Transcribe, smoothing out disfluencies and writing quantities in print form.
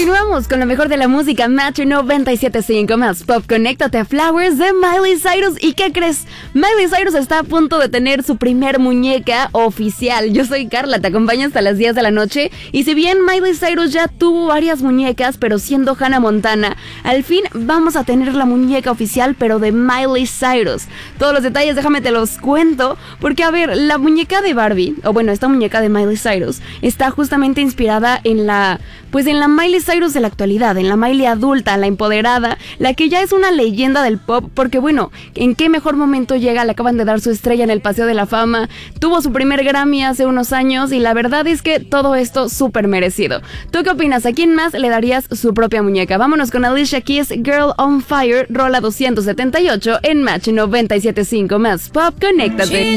Continuamos con lo mejor de la música. Match 97.5 más Pop. Conéctate a Flowers de Miley Cyrus. ¿Y qué crees? Miley Cyrus está a punto de tener su primer muñeca oficial. Yo soy Carla, te acompaño hasta las 10 de la noche. Y si bien Miley Cyrus ya tuvo varias muñecas, pero siendo Hannah Montana, al fin vamos a tener la muñeca oficial, pero de Miley Cyrus. Todos los detalles déjame te los cuento, porque a ver, la muñeca de Barbie, o bueno, esta muñeca de Miley Cyrus, está justamente inspirada en la Miley Cyrus de la actualidad, en la Miley adulta, la empoderada, la que ya es una leyenda del pop, porque bueno, ¿en qué mejor momento llega? Le acaban de dar su estrella en el Paseo de la Fama, tuvo su primer Grammy hace unos años y la verdad es que todo esto súper merecido. ¿Tú qué opinas? ¿A quién más le darías su propia muñeca? Vámonos con Alicia Keys, Girl on Fire, rola 278 en Match 97.5 más Pop. Conéctate.